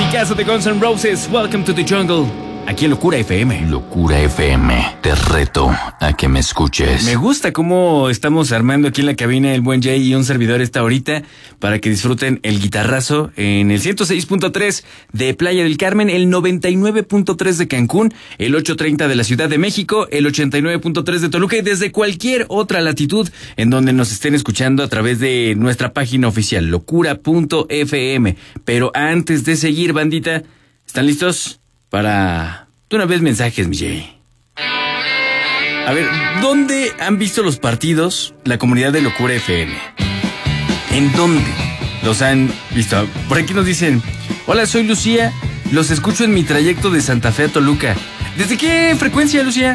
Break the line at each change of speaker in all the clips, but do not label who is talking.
Clasicazo de Guns N' Roses, Welcome to the Jungle, aquí en Locura FM.
Locura FM, te reto a que me escuches.
Me gusta cómo estamos armando aquí en la cabina el buen Jay y un servidor esta horita para que disfruten el guitarrazo en el 106.3 de Playa del Carmen, el 99.3 de Cancún, el 830 de la Ciudad de México, el 89.3 de Toluca y desde cualquier otra latitud en donde nos estén escuchando a través de nuestra página oficial, locura.fm. Pero antes de seguir, bandita, ¿están listos para de una vez mensajes, mi Jay? A ver, ¿dónde han visto los partidos la comunidad de Locura FM? ¿En dónde los han visto? Por aquí nos dicen: hola, soy Lucía, los escucho en mi trayecto de Santa Fe a Toluca. ¿Desde qué frecuencia, Lucía?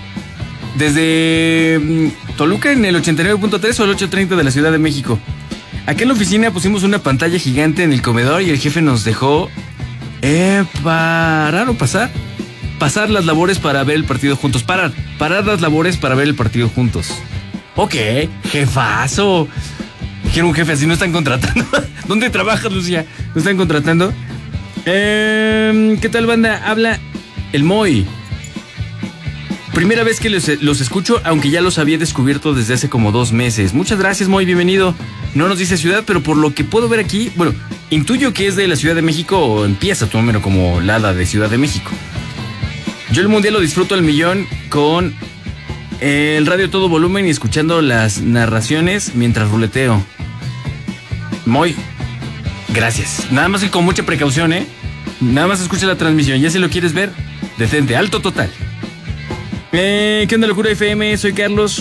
Desde Toluca en el 89.3 o el 830 de la Ciudad de México. Acá en la oficina pusimos una pantalla gigante en el comedor y el jefe nos dejó parar o pasar las labores para ver el partido juntos. Parar las labores para ver el partido juntos. Ok, jefazo. Quiero un jefe así, no están contratando. ¿Dónde trabajas, Lucía? ¿No están contratando? ¿Qué tal, banda? Habla el Moy. Primera vez que los escucho, aunque ya los había descubierto desde hace como 2 meses. Muchas gracias, Moy, bienvenido. No nos dice ciudad, pero por lo que puedo ver aquí, bueno, intuyo que es de la Ciudad de México o empieza tu número como Lada de Ciudad de México. Yo el mundial lo disfruto al millón con el radio a todo volumen y escuchando las narraciones mientras ruleteo. Moy, gracias. Nada más que con mucha precaución, Nada más escucha la transmisión. Ya si lo quieres ver, detente, alto total. ¿Qué onda, Locura FM? Soy Carlos.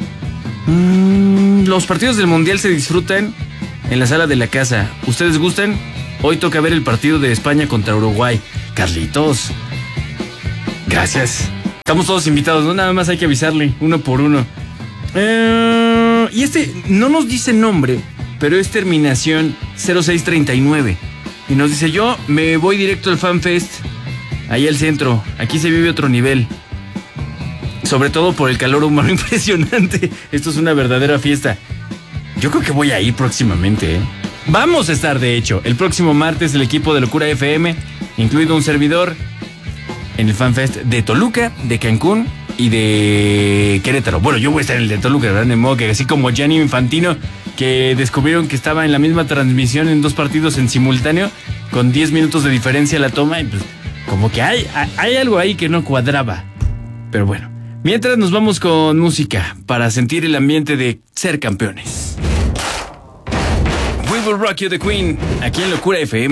Los partidos del mundial se disfrutan en la sala de la casa. ¿Ustedes gustan? Hoy toca ver el partido de España contra Uruguay. Carlitos, gracias. Estamos todos invitados, ¿no? Nada más hay que avisarle, uno por uno. Y este no nos dice nombre, pero es terminación 0639. Y nos dice: yo me voy directo al FanFest, ahí al centro. Aquí se vive otro nivel. Sobre todo por el calor humano impresionante. Esto es una verdadera fiesta. Yo creo que voy a ir próximamente, Vamos a estar, de hecho, el próximo martes el equipo de Locura FM, incluido un servidor, en el FanFest de Toluca, de Cancún y de Querétaro. Bueno, yo voy a estar en el de Toluca, ¿verdad? De modo que así como Gianni Infantino, que descubrieron que estaba en la misma transmisión en 2 partidos en simultáneo, con 10 minutos de diferencia la toma, y pues como que hay algo ahí que no cuadraba. Pero bueno, mientras nos vamos con música para sentir el ambiente de ser campeones. We Will Rock You, The Queen, aquí en Locura FM.